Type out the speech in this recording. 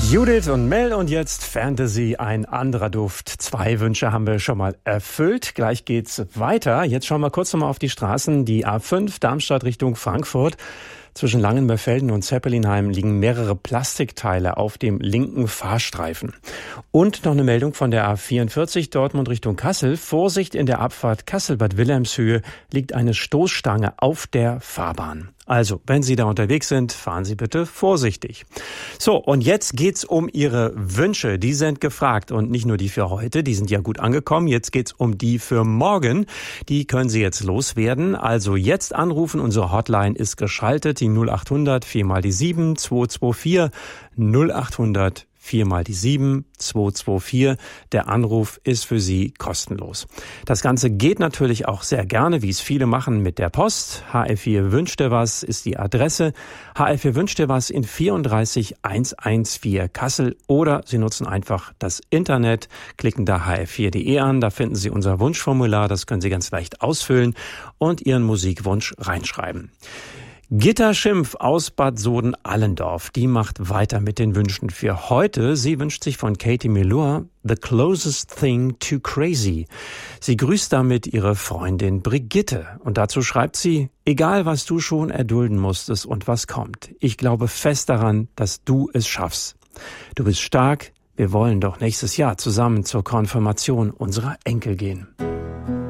Judith und Mel und jetzt Fantasy, ein anderer Duft. 2 Wünsche haben wir schon mal erfüllt. Gleich geht's weiter. Jetzt schauen wir kurz nochmal auf die Straßen. Die A5 Darmstadt Richtung Frankfurt. Zwischen Langenmörfelden und Zeppelinheim liegen mehrere Plastikteile auf dem linken Fahrstreifen. Und noch eine Meldung von der A44 Dortmund Richtung Kassel. Vorsicht, in der Abfahrt Kassel-Bad Wilhelmshöhe liegt eine Stoßstange auf der Fahrbahn. Also, wenn Sie da unterwegs sind, fahren Sie bitte vorsichtig. So, und jetzt geht's um Ihre Wünsche. Die sind gefragt und nicht nur die für heute, die sind ja gut angekommen. Jetzt geht's um die für morgen. Die können Sie jetzt loswerden. Also jetzt anrufen, unsere Hotline ist geschaltet, die 0800 4 mal die 7 224 0800 4 mal die 7 224. Der Anruf ist für Sie kostenlos. Das Ganze geht natürlich auch sehr gerne, wie es viele machen, mit der Post. HR4 wünscht dir was ist die Adresse. HR4 wünscht dir was in 34114 Kassel oder Sie nutzen einfach das Internet, klicken da hr4.de an, da finden Sie unser Wunschformular, das können Sie ganz leicht ausfüllen und Ihren Musikwunsch reinschreiben. Gitta Schimpf aus Bad Soden-Allendorf, die macht weiter mit den Wünschen für heute. Sie wünscht sich von Katie Melua The Closest Thing to Crazy. Sie grüßt damit ihre Freundin Brigitte. Und dazu schreibt sie, egal was du schon erdulden musstest und was kommt, ich glaube fest daran, dass du es schaffst. Du bist stark, wir wollen doch nächstes Jahr zusammen zur Konfirmation unserer Enkel gehen.